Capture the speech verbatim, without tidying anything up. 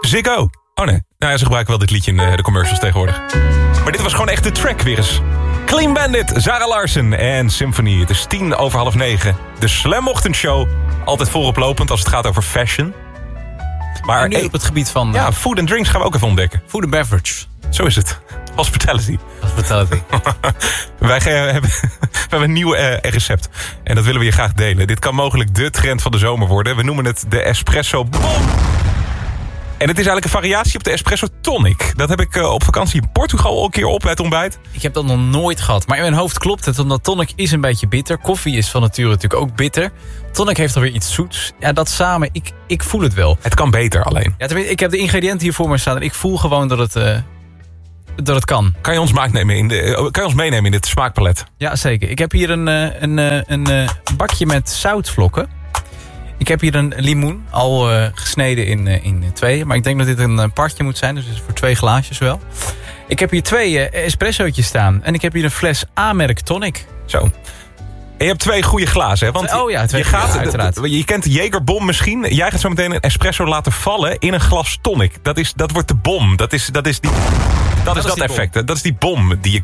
Ziggo. Oh nee, nou ja, ze gebruiken wel dit liedje in de, de commercials tegenwoordig. Maar dit was gewoon echt de track weer eens. Clean Bandit, Zara Larsson en Symphony. Het is tien over half negen. De Slam Ochtendshow. Altijd vooroplopend als het gaat over fashion. Maar en nu op het gebied van... Ja, food and drinks gaan we ook even ontdekken. Food and beverage. Zo is het. Hospitality. Hospitality. Wij hebben, we hebben een nieuw uh, recept. En dat willen we je graag delen. Dit kan mogelijk de trend van de zomer worden. We noemen het de Espresso Bom. En het is eigenlijk een variatie op de Espresso Tonic. Dat heb ik uh, op vakantie in Portugal al een keer op bij het ontbijt. Ik heb dat nog nooit gehad. Maar in mijn hoofd klopt het, omdat tonic is een beetje bitter. Koffie is van nature natuurlijk ook bitter. Tonic heeft alweer iets zoets. Ja, dat samen, ik, ik voel het wel. Het kan beter alleen. Ja, tenminste, ik heb de ingrediënten hier voor me staan en ik voel gewoon dat het, uh, dat het kan. Kan je ons meenemen in, de, uh, kan je ons meenemen in dit smaakpalet? Ja, zeker. Ik heb hier een, uh, een, uh, een uh, bakje met zoutvlokken. Ik heb hier een limoen, al uh, gesneden in, uh, in tweeën. Maar ik denk dat dit een uh, partje moet zijn, dus het is voor twee glaasjes wel. Ik heb hier twee uh, espressootjes staan. En ik heb hier een fles A-merk tonic. Zo. En je hebt twee goede glazen, hè? Want oh ja, twee je, gaat, ja, uiteraard. Je kent de Jägerbom misschien. Jij gaat zo meteen een espresso laten vallen in een glas tonic. Dat, is, dat wordt de bom. Dat is, dat is, die, dat, dat is dat effect. Bom. Dat is die bom die je